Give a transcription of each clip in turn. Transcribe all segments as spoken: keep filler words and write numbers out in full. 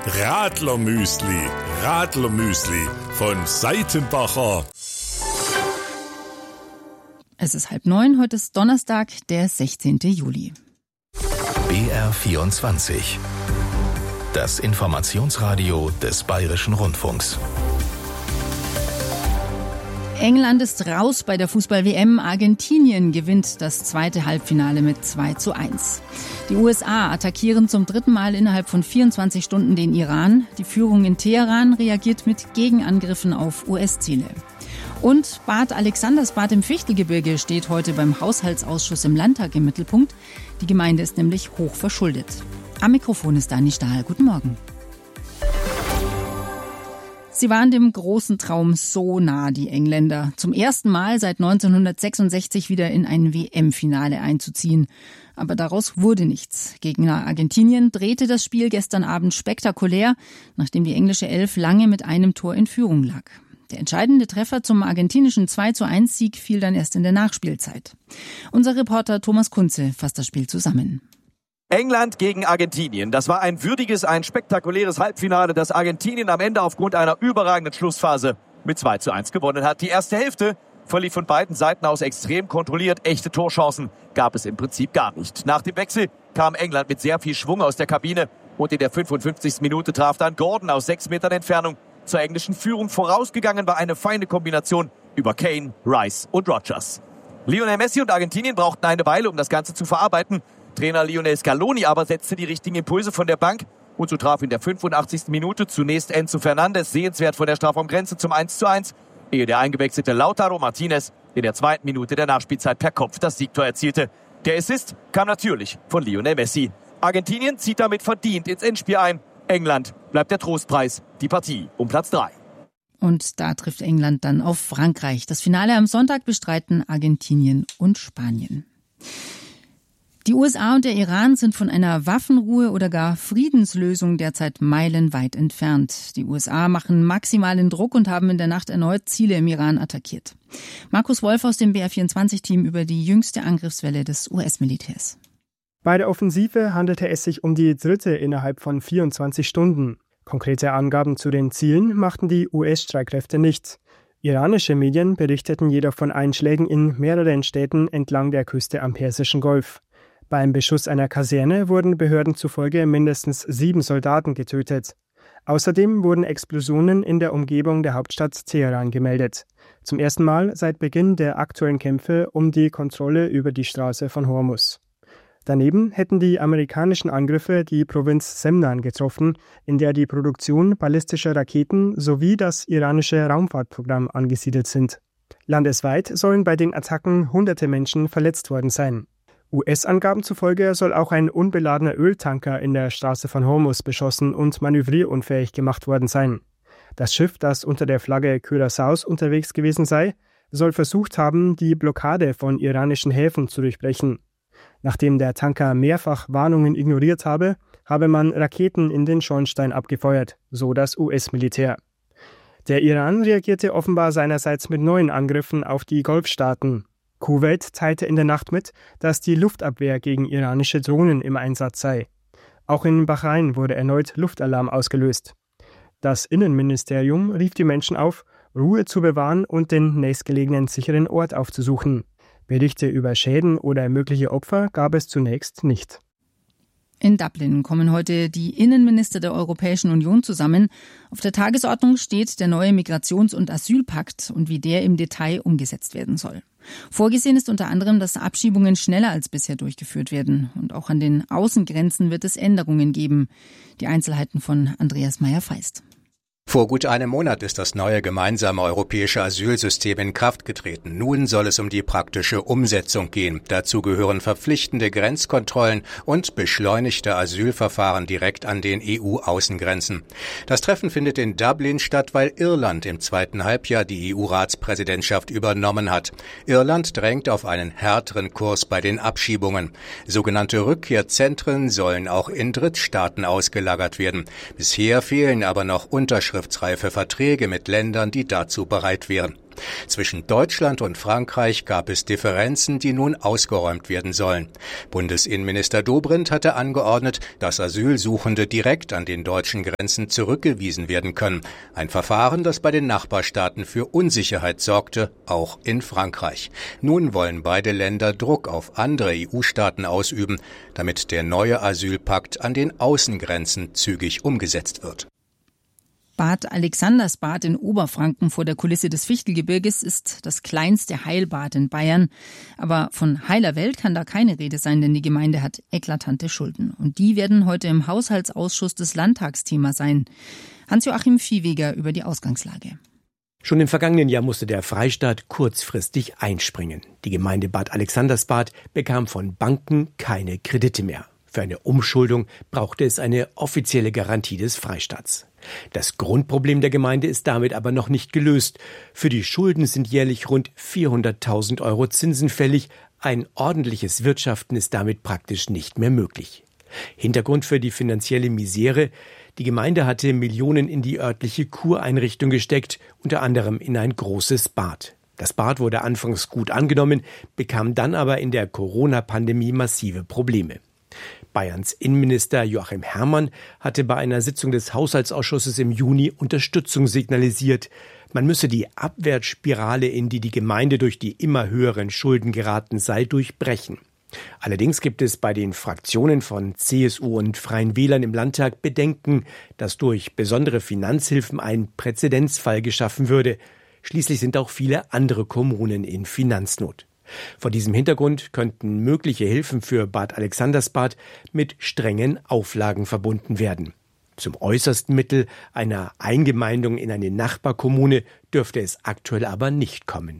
Radlermüsli. Radlermüsli von Seitenbacher. Es ist halb neun, heute ist Donnerstag, der sechzehnten Juli. B R vierundzwanzig. Das Informationsradio des Bayerischen Rundfunks. England ist raus bei der Fußball-W M. Argentinien gewinnt das zweite Halbfinale mit zwei zu eins. Die U S A attackieren zum dritten Mal innerhalb von vierundzwanzig Stunden den Iran. Die Führung in Teheran reagiert mit Gegenangriffen auf U S-Ziele. Und Bad Alexandersbad im Fichtelgebirge steht heute beim Haushaltsausschuss im Landtag im Mittelpunkt. Die Gemeinde ist nämlich hoch verschuldet. Am Mikrofon ist Dani Stahl. Guten Morgen. Sie waren dem großen Traum so nah, die Engländer. Zum ersten Mal seit neunzehnhundertsechsundsechzig wieder in ein W M-Finale einzuziehen. Aber daraus wurde nichts. Gegner Argentinien drehte das Spiel gestern Abend spektakulär, nachdem die englische Elf lange mit einem Tor in Führung lag. Der entscheidende Treffer zum argentinischen zwei zu eins Sieg fiel dann erst in der Nachspielzeit. Unser Reporter Thomas Kunze fasst das Spiel zusammen. England gegen Argentinien. Das war ein würdiges, ein spektakuläres Halbfinale, das Argentinien am Ende aufgrund einer überragenden Schlussphase mit zwei zu eins gewonnen hat. Die erste Hälfte verlief von beiden Seiten aus extrem kontrolliert. Echte Torchancen gab es im Prinzip gar nicht. Nach dem Wechsel kam England mit sehr viel Schwung aus der Kabine und in der fünfundfünfzigsten Minute traf dann Gordon aus sechs Metern Entfernung zur englischen Führung. Vorausgegangen war eine feine Kombination über Kane, Rice und Rodgers. Lionel Messi und Argentinien brauchten eine Weile, um das Ganze zu verarbeiten. Trainer Lionel Scaloni aber setzte die richtigen Impulse von der Bank und so traf in der fünfundachtzigsten Minute zunächst Enzo Fernandes sehenswert vor der Strafraumgrenze zum eins zu eins, ehe der eingewechselte Lautaro Martinez in der zweiten Minute der Nachspielzeit per Kopf das Siegtor erzielte. Der Assist kam natürlich von Lionel Messi. Argentinien zieht damit verdient ins Endspiel ein. England bleibt der Trostpreis, die Partie um Platz drei. Und da trifft England dann auf Frankreich. Das Finale am Sonntag bestreiten Argentinien und Spanien. Die U S A und der Iran sind von einer Waffenruhe oder gar Friedenslösung derzeit meilenweit entfernt. Die U S A machen maximalen Druck und haben in der Nacht erneut Ziele im Iran attackiert. Markus Wolf aus dem B R vierundzwanzig-Team über die jüngste Angriffswelle des U S-Militärs. Bei der Offensive handelte es sich um die dritte innerhalb von vierundzwanzig Stunden. Konkrete Angaben zu den Zielen machten die U S-Streitkräfte nicht. Iranische Medien berichteten jedoch von Einschlägen in mehreren Städten entlang der Küste am Persischen Golf. Beim Beschuss einer Kaserne wurden Behörden zufolge mindestens sieben Soldaten getötet. Außerdem wurden Explosionen in der Umgebung der Hauptstadt Teheran gemeldet. Zum ersten Mal seit Beginn der aktuellen Kämpfe um die Kontrolle über die Straße von Hormuz. Daneben hätten die amerikanischen Angriffe die Provinz Semnan getroffen, in der die Produktion ballistischer Raketen sowie das iranische Raumfahrtprogramm angesiedelt sind. Landesweit sollen bei den Attacken hunderte Menschen verletzt worden sein. U S-Angaben zufolge soll auch ein unbeladener Öltanker in der Straße von Hormuz beschossen und manövrierunfähig gemacht worden sein. Das Schiff, das unter der Flagge Curaçaos unterwegs gewesen sei, soll versucht haben, die Blockade von iranischen Häfen zu durchbrechen. Nachdem der Tanker mehrfach Warnungen ignoriert habe, habe man Raketen in den Schornstein abgefeuert, so das U S-Militär. Der Iran reagierte offenbar seinerseits mit neuen Angriffen auf die Golfstaaten. Kuwait teilte in der Nacht mit, dass die Luftabwehr gegen iranische Drohnen im Einsatz sei. Auch in Bahrain wurde erneut Luftalarm ausgelöst. Das Innenministerium rief die Menschen auf, Ruhe zu bewahren und den nächstgelegenen sicheren Ort aufzusuchen. Berichte über Schäden oder mögliche Opfer gab es zunächst nicht. In Dublin kommen heute die Innenminister der Europäischen Union zusammen. Auf der Tagesordnung steht der neue Migrations- und Asylpakt und wie der im Detail umgesetzt werden soll. Vorgesehen ist unter anderem, dass Abschiebungen schneller als bisher durchgeführt werden. Und auch an den Außengrenzen wird es Änderungen geben. Die Einzelheiten von Andreas Meyer-Feist. Vor gut einem Monat ist das neue gemeinsame europäische Asylsystem in Kraft getreten. Nun soll es um die praktische Umsetzung gehen. Dazu gehören verpflichtende Grenzkontrollen und beschleunigte Asylverfahren direkt an den E U-Außengrenzen. Das Treffen findet in Dublin statt, weil Irland im zweiten Halbjahr die E U-Ratspräsidentschaft übernommen hat. Irland drängt auf einen härteren Kurs bei den Abschiebungen. Sogenannte Rückkehrzentren sollen auch in Drittstaaten ausgelagert werden. Bisher fehlen aber noch Unterschriften unterschriftsreife Verträge mit Ländern, die dazu bereit wären. Zwischen Deutschland und Frankreich gab es Differenzen, die nun ausgeräumt werden sollen. Bundesinnenminister Dobrindt hatte angeordnet, dass Asylsuchende direkt an den deutschen Grenzen zurückgewiesen werden können. Ein Verfahren, das bei den Nachbarstaaten für Unsicherheit sorgte, auch in Frankreich. Nun wollen beide Länder Druck auf andere E U-Staaten ausüben, damit der neue Asylpakt an den Außengrenzen zügig umgesetzt wird. Bad Alexandersbad in Oberfranken vor der Kulisse des Fichtelgebirges ist das kleinste Heilbad in Bayern. Aber von heiler Welt kann da keine Rede sein, denn die Gemeinde hat eklatante Schulden. Und die werden heute im Haushaltsausschuss des Landtags Thema sein. Hans-Joachim Viehweger über die Ausgangslage. Schon im vergangenen Jahr musste der Freistaat kurzfristig einspringen. Die Gemeinde Bad Alexandersbad bekam von Banken keine Kredite mehr. Für eine Umschuldung brauchte es eine offizielle Garantie des Freistaats. Das Grundproblem der Gemeinde ist damit aber noch nicht gelöst. Für die Schulden sind jährlich rund vierhunderttausend Euro Zinsen fällig. Ein ordentliches Wirtschaften ist damit praktisch nicht mehr möglich. Hintergrund für die finanzielle Misere: Die Gemeinde hatte Millionen in die örtliche Kureinrichtung gesteckt, unter anderem in ein großes Bad. Das Bad wurde anfangs gut angenommen, bekam dann aber in der Corona-Pandemie massive Probleme. Bayerns Innenminister Joachim Herrmann hatte bei einer Sitzung des Haushaltsausschusses im Juni Unterstützung signalisiert. Man müsse die Abwärtsspirale, in die die Gemeinde durch die immer höheren Schulden geraten sei, durchbrechen. Allerdings gibt es bei den Fraktionen von C S U und Freien Wählern im Landtag Bedenken, dass durch besondere Finanzhilfen ein Präzedenzfall geschaffen würde. Schließlich sind auch viele andere Kommunen in Finanznot. Vor diesem Hintergrund könnten mögliche Hilfen für Bad Alexandersbad mit strengen Auflagen verbunden werden. Zum äußersten Mittel einer Eingemeindung in eine Nachbarkommune dürfte es aktuell aber nicht kommen.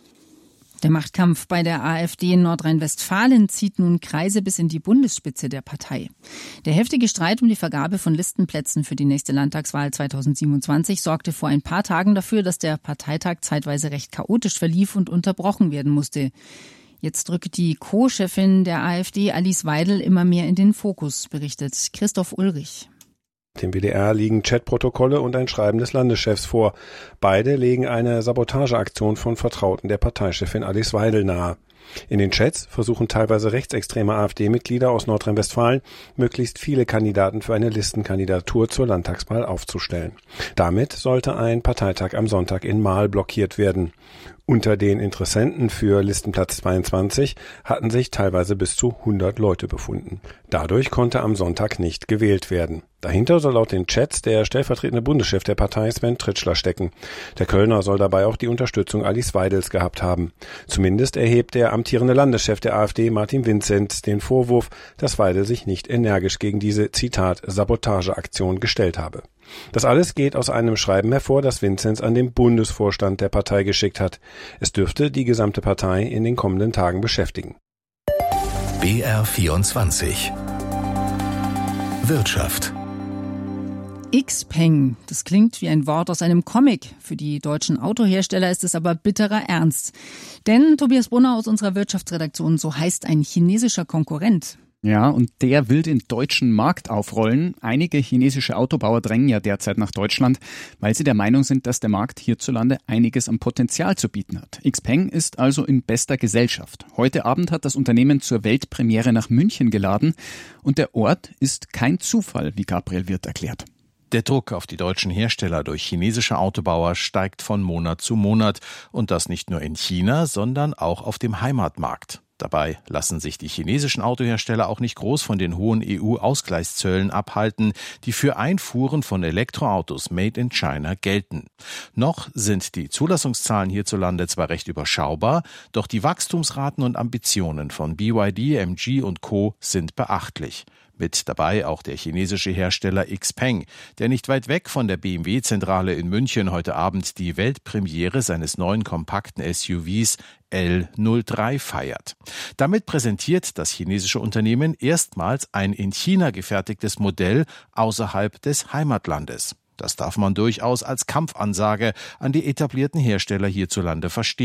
Der Machtkampf bei der AfD in Nordrhein-Westfalen zieht nun Kreise bis in die Bundesspitze der Partei. Der heftige Streit um die Vergabe von Listenplätzen für die nächste Landtagswahl zweitausendsiebenundzwanzig sorgte vor ein paar Tagen dafür, dass der Parteitag zeitweise recht chaotisch verlief und unterbrochen werden musste. Jetzt rückt die Co-Chefin der AfD, Alice Weidel, immer mehr in den Fokus, berichtet Christoph Ulrich. Dem W D R liegen Chatprotokolle und ein Schreiben des Landeschefs vor. Beide legen eine Sabotageaktion von Vertrauten der Parteichefin Alice Weidel nahe. In den Chats versuchen teilweise rechtsextreme AfD-Mitglieder aus Nordrhein-Westfalen, möglichst viele Kandidaten für eine Listenkandidatur zur Landtagswahl aufzustellen. Damit sollte ein Parteitag am Sonntag in Marl blockiert werden. Unter den Interessenten für Listenplatz zweiundzwanzig hatten sich teilweise bis zu hundert Leute befunden. Dadurch konnte am Sonntag nicht gewählt werden. Dahinter soll laut den Chats der stellvertretende Bundeschef der Partei Sven Tritschler stecken. Der Kölner soll dabei auch die Unterstützung Alice Weidels gehabt haben. Zumindest erhebt der amtierende Landeschef der AfD Martin Vinzenz den Vorwurf, dass Weidel sich nicht energisch gegen diese, Zitat, Sabotageaktion gestellt habe. Das alles geht aus einem Schreiben hervor, das Vinzenz an den Bundesvorstand der Partei geschickt hat. Es dürfte die gesamte Partei in den kommenden Tagen beschäftigen. B R vierundzwanzig Wirtschaft. Xpeng, das klingt wie ein Wort aus einem Comic. Für die deutschen Autohersteller ist es aber bitterer Ernst. Denn Tobias Brunner aus unserer Wirtschaftsredaktion, so heißt ein chinesischer Konkurrent. Ja, und der will den deutschen Markt aufrollen. Einige chinesische Autobauer drängen ja derzeit nach Deutschland, weil sie der Meinung sind, dass der Markt hierzulande einiges an Potenzial zu bieten hat. Xpeng ist also in bester Gesellschaft. Heute Abend hat das Unternehmen zur Weltpremiere nach München geladen. Und der Ort ist kein Zufall, wie Gabriel Wirth erklärt. Der Druck auf die deutschen Hersteller durch chinesische Autobauer steigt von Monat zu Monat. Und das nicht nur in China, sondern auch auf dem Heimatmarkt. Dabei lassen sich die chinesischen Autohersteller auch nicht groß von den hohen E U-Ausgleichszöllen abhalten, die für Einfuhren von Elektroautos made in China gelten. Noch sind die Zulassungszahlen hierzulande zwar recht überschaubar, doch die Wachstumsraten und Ambitionen von B Y D, M G und Co. sind beachtlich. Mit dabei auch der chinesische Hersteller Xpeng, der nicht weit weg von der B M W-Zentrale in München heute Abend die Weltpremiere seines neuen kompakten S U Vs L null drei feiert. Damit präsentiert das chinesische Unternehmen erstmals ein in China gefertigtes Modell außerhalb des Heimatlandes. Das darf man durchaus als Kampfansage an die etablierten Hersteller hierzulande verstehen.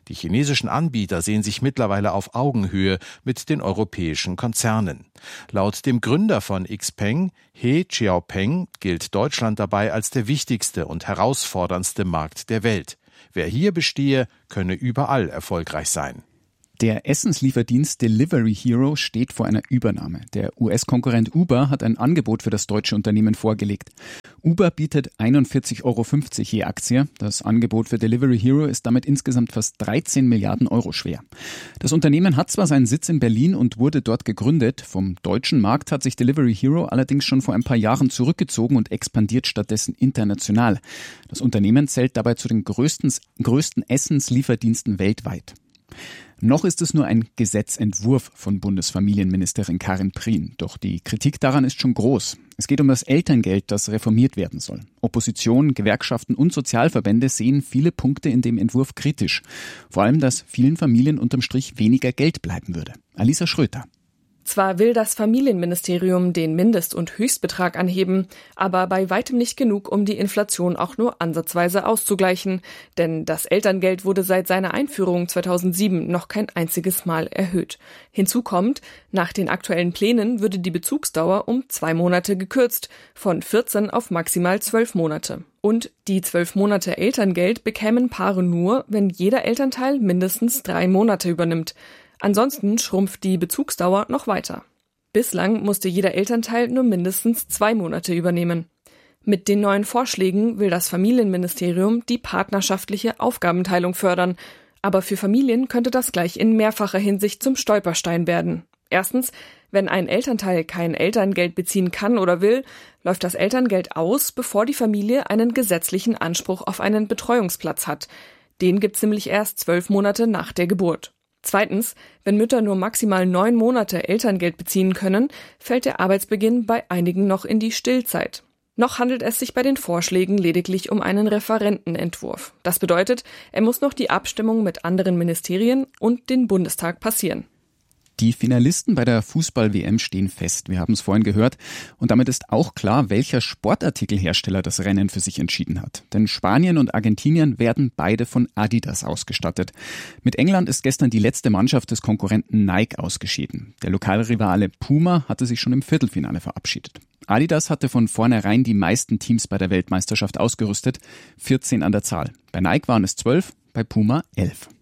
Die chinesischen Anbieter sehen sich mittlerweile auf Augenhöhe mit den europäischen Konzernen. Laut dem Gründer von Xpeng, He Xiaopeng, gilt Deutschland dabei als der wichtigste und herausforderndste Markt der Welt. Wer hier bestehe, könne überall erfolgreich sein. Der Essenslieferdienst Delivery Hero steht vor einer Übernahme. Der U S-Konkurrent Uber hat ein Angebot für das deutsche Unternehmen vorgelegt. Uber bietet einundvierzig Euro fünfzig je Aktie. Das Angebot für Delivery Hero ist damit insgesamt fast dreizehn Milliarden Euro schwer. Das Unternehmen hat zwar seinen Sitz in Berlin und wurde dort gegründet. Vom deutschen Markt hat sich Delivery Hero allerdings schon vor ein paar Jahren zurückgezogen und expandiert stattdessen international. Das Unternehmen zählt dabei zu den größten, größten Essenslieferdiensten weltweit. Noch ist es nur ein Gesetzentwurf von Bundesfamilienministerin Karin Prien. Doch die Kritik daran ist schon groß. Es geht um das Elterngeld, das reformiert werden soll. Opposition, Gewerkschaften und Sozialverbände sehen viele Punkte in dem Entwurf kritisch. Vor allem, dass vielen Familien unterm Strich weniger Geld bleiben würde. Alisa Schröter. Zwar will das Familienministerium den Mindest- und Höchstbetrag anheben, aber bei weitem nicht genug, um die Inflation auch nur ansatzweise auszugleichen. Denn das Elterngeld wurde seit seiner Einführung zweitausendsieben noch kein einziges Mal erhöht. Hinzu kommt, nach den aktuellen Plänen würde die Bezugsdauer um zwei Monate gekürzt, von vierzehn auf maximal zwölf Monate. Und die zwölf Monate Elterngeld bekämen Paare nur, wenn jeder Elternteil mindestens drei Monate übernimmt. Ansonsten schrumpft die Bezugsdauer noch weiter. Bislang musste jeder Elternteil nur mindestens zwei Monate übernehmen. Mit den neuen Vorschlägen will das Familienministerium die partnerschaftliche Aufgabenteilung fördern. Aber für Familien könnte das gleich in mehrfacher Hinsicht zum Stolperstein werden. Erstens, wenn ein Elternteil kein Elterngeld beziehen kann oder will, läuft das Elterngeld aus, bevor die Familie einen gesetzlichen Anspruch auf einen Betreuungsplatz hat. Den gibt's nämlich erst zwölf Monate nach der Geburt. Zweitens, wenn Mütter nur maximal neun Monate Elterngeld beziehen können, fällt der Arbeitsbeginn bei einigen noch in die Stillzeit. Noch handelt es sich bei den Vorschlägen lediglich um einen Referentenentwurf. Das bedeutet, er muss noch die Abstimmung mit anderen Ministerien und den Bundestag passieren. Die Finalisten bei der Fußball-W M stehen fest. Wir haben es vorhin gehört. Und damit ist auch klar, welcher Sportartikelhersteller das Rennen für sich entschieden hat. Denn Spanien und Argentinien werden beide von Adidas ausgestattet. Mit England ist gestern die letzte Mannschaft des Konkurrenten Nike ausgeschieden. Der Lokalrivale Puma hatte sich schon im Viertelfinale verabschiedet. Adidas hatte von vornherein die meisten Teams bei der Weltmeisterschaft ausgerüstet, vierzehn an der Zahl. Bei Nike waren es zwölf, bei Puma elf.